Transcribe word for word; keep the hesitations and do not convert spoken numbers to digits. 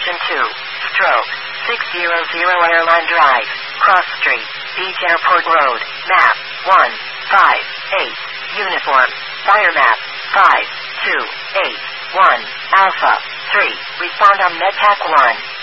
Destination two. Stroke. six hundred Airline Drive. Cross Street. Beach Airport Road. Map. one five eight. Uniform. Fire map. five two eight one. Alpha. three. Respond on MedTac one.